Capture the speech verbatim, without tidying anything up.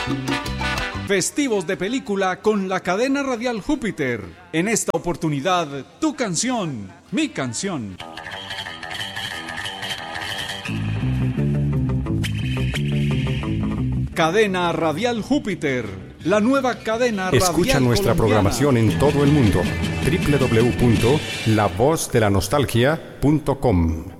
Festivos de película con la cadena radial Júpiter. En esta oportunidad, tu canción, mi canción. Cadena radial Júpiter, la nueva cadena radial Escucha nuestra colombiana. programación en todo el mundo. doble u doble u doble u punto la voz de la nostalgia punto com